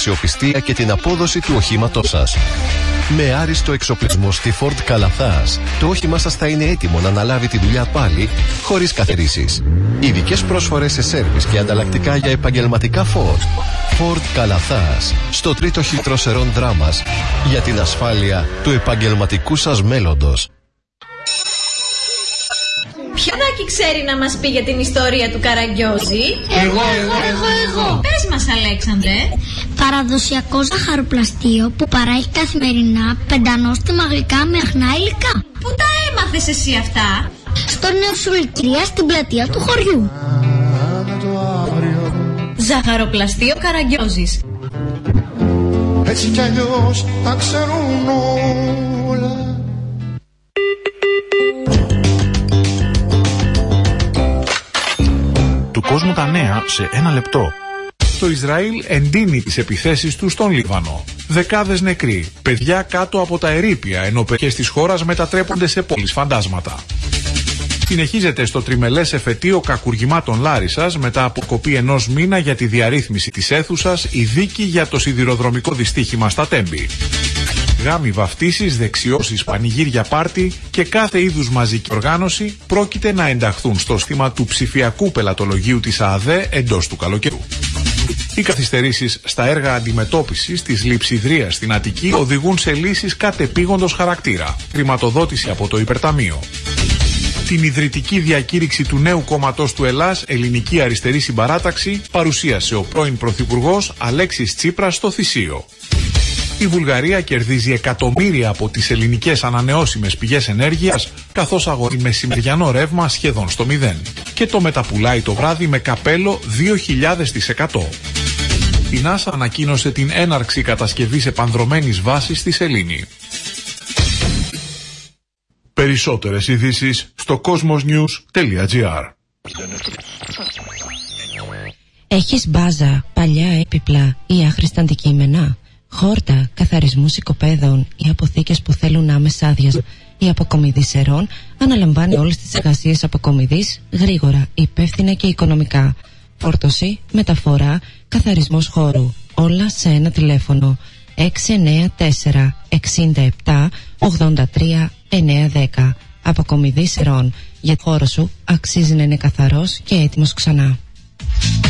αξιοπιστία και την απόδοση του οχήματός σας. Με άριστο εξοπλισμό στη Ford Καλαθάς, το όχημά σας θα είναι έτοιμο να αναλάβει τη δουλειά πάλι, χωρίς καθυστερήσεις. Ειδικές πρόσφορες σε σέρβις και ανταλλακτικά για επαγγελματικά Ford. Ford Καλαθάς, στο 3ο Χιλτρό Σερών Δράμας, για την ασφάλεια του επαγγελματικού σας μέλλοντος. Ποιονάκι ξέρει να μας πει για την ιστορία του Καραγκιόζη? Εγώ. Πες μας, Αλέξανδρε. Παραδοσιακό ζαχαροπλαστείο που παράγει καθημερινά πεντανόστιμα γλυκά με αχνά υλικά. Πού τα έμαθες εσύ αυτά? Στο Νεοσουλικρία, στην πλατεία του χωριού. Ζαχαροπλαστείο Καραγκιόζης. Έτσι κι αλλιώς τα ξέρουν όλα. Του κόσμου τα νέα σε ένα λεπτό. Το Ισραήλ εντείνει τις επιθέσεις του στον Λίβανο. Δεκάδες νεκροί, παιδιά κάτω από τα ερείπια, ενώ περιοχές της χώρας μετατρέπονται σε πόλεις φαντάσματα. Συνεχίζεται στο τριμελές εφετείο κακουργημάτων Λάρισσας μετά από κοπή ενός μήνα για τη διαρρύθμιση της αίθουσας η δίκη για το σιδηροδρομικό δυστύχημα στα Τέμπη. Γάμοι, βαφτίσεις, δεξιώσεις, πανηγύρια, πάρτι και κάθε είδους μαζική οργάνωση πρόκειται να ενταχθούν στο στήμα του ψηφιακού πελατολογίου της ΑΔΕ εντός του καλοκαιριού. Οι καθυστερήσεις στα έργα αντιμετώπισης της λειψιδρίας στην Αττική οδηγούν σε λύσεις κατεπήγοντος χαρακτήρα, χρηματοδότηση από το Υπερταμείο. Την ιδρυτική διακήρυξη του νέου κόμματος του Ελλάς, Ελληνική Αριστερή Συμπαράταξη, παρουσίασε ο πρώην Πρωθυπουργός Αλέξης Τσίπρας στο Θησείο. Η Βουλγαρία κερδίζει εκατομμύρια από τις ελληνικές ανανεώσιμες πηγές ενέργειας, καθώς αγοράζει μεσημεριανό ρεύμα σχεδόν στο 0. Και το μεταπουλάει το βράδυ με καπέλο 2.000%. Η NASA ανακοίνωσε την έναρξη κατασκευής επανδρωμένης βάσης στη Σελήνη. Περισσότερες ειδήσεις στο cosmosnews.gr. Έχεις μπάζα, παλιά έπιπλα ή άχρηστα αντικείμενα, χόρτα, καθαρισμούς οικοπαίδων ή αποθήκες που θέλουν άμεσα άδειας. Η Αποκομιδή Σερών αναλαμβάνει όλες τις εργασίες αποκομιδής γρήγορα, υπεύθυνα και οικονομικά. Φόρτωση, μεταφορά, καθαρισμός χώρου. Όλα σε ένα τηλέφωνο. 694 67 83 910. Αποκομιδή Σερών. Για το χώρο σου αξίζει να είναι καθαρός και έτοιμος ξανά.